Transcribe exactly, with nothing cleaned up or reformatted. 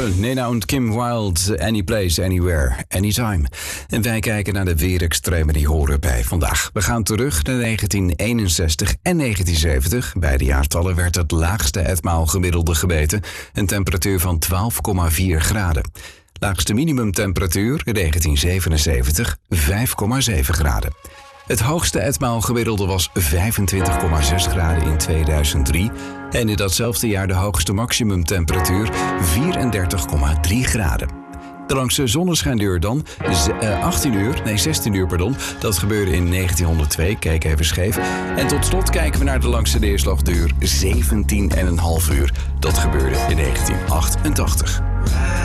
horen Nena en Kim Wilde, Any Place, Anywhere, Anytime. En wij kijken naar de weerextremen die horen bij vandaag. We gaan terug naar negentien eenenzestig en negentien zeventig. Beide jaartallen werd het laagste etmaal gemiddelde gemeten. Een temperatuur van twaalf komma vier graden. Laagste minimumtemperatuur in negentien zevenenzeventig, vijf komma zeven graden. Het hoogste etmaal gemiddelde was vijfentwintig komma zes graden in tweeduizend drie. En in datzelfde jaar de hoogste maximumtemperatuur vierendertig komma drie graden. De langste zonneschijnduur dan, achttien uur, nee zestien uur pardon. Dat gebeurde in negentienhonderdtwee, kijk even scheef. En tot slot kijken we naar de langste neerslagduur, zeventien komma vijf uur. Dat gebeurde in negentien achtentachtig.